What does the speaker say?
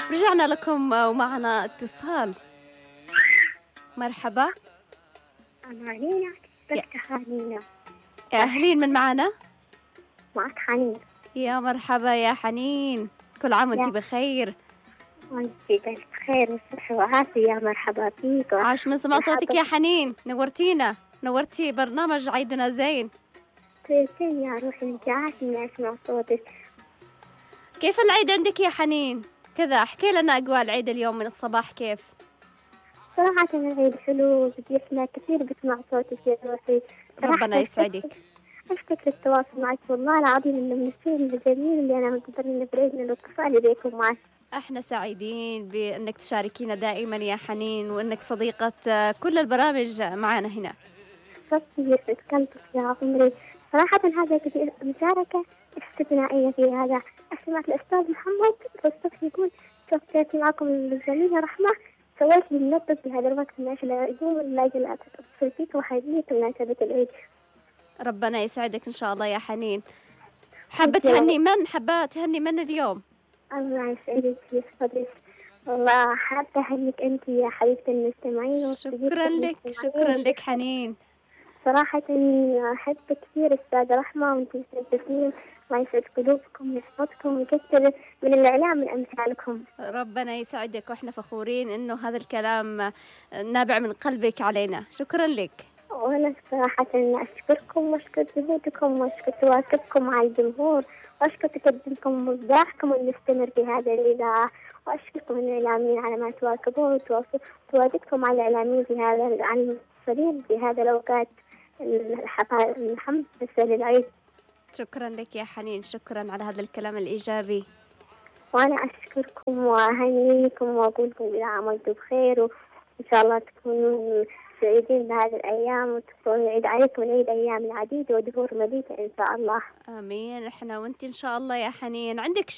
رجعنا لكم ومعنا اتصال. مرحبا. أنا علينا يا, بس حنينة. يا أهلين، من معنا؟ معك حنين. يا مرحبا يا حنين، كل عام وانتي يا بخير. وانت بألف خير والصحة وعافية. يا مرحبا فيك عاش من سمع صوتك مرحبا يا حنين، نورتينا، نورتي برنامج عيدنا زين. فين يا روحي، انت عارفة اني اسمع صوتك. كيف العيد عندك يا حنين؟ كذا احكي لنا أجواء العيد اليوم من الصباح كيف؟ صراحة العيد حلو وبيسمع كثير بسمع صوتك يا روحي. صراحة ربنا يسعدك. أشتقت للتواصل معك والله العظيم، إنه من الشيء الجميل اللي أنا منتظرين بعيدنا الاتصال إليكم معك. احنا سعيدين بانك تشاركينا دائما يا حنين، وانك صديقة كل البرامج معنا هنا. صرت يسعد قلبك يا عمري. صراحة هذا مشاركة استثنائية في هذا. سمعت الأستاذ محمد الصبح يقول شفت معكم الزميلة رحمة، سويت لي منبه بهذا الوقت من أجل يوم العيد أتصل فيك وحيديك بمناسبة العيد. ربنا يسعدك ان شاء الله يا حنين. حابة تهني من؟ حابة تهني من اليوم؟ الله يسعدك ويحفظك. والله حابة أهنيك أنت يا حبيبة المستمعين شكرا لك، شكرا لك حنين. صراحة أحب كثير أستاذ رحمة، وأنتم تسعدني. الله يسعد قلوبكم ويحفظكم ويكثر من الإعلام من أمثالكم. ربنا يسعدك، وإحنا فخورين إنه هذا الكلام نابع من قلبك علينا. شكرا لك. وأنا صراحة أشكركم وأشكر جهودكم وأشكر تواكبكم مع الجمهور، وأشكر تقدمكم وإبداعكم المستمر في هذا الإذاعة، وأشكركم الإعلاميين على ما تواكبون وتواجدكم مع الإعلاميين في هذا عن المرسلين في هذا الأوقات الحمد للعيد. شكرا لك يا حنين، شكرا على هذا الكلام الإيجابي. وأنا أشكركم وأهنيكم وأقول لكم كل عام وأنتم بخير، وإن شاء الله تكونوا سعيدين بهذه الأيام، وتكون عيد عليكم العيد أيام العديدة ودهور مديدة إن شاء الله. آمين. إحنا وأنت إن شاء الله يا حنين. عندك